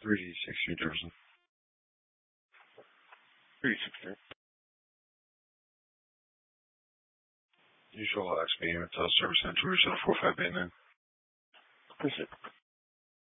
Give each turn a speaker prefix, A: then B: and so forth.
A: 386 New Jersey.
B: 363.
A: Usual XP service center 4589.
B: Appreciate it.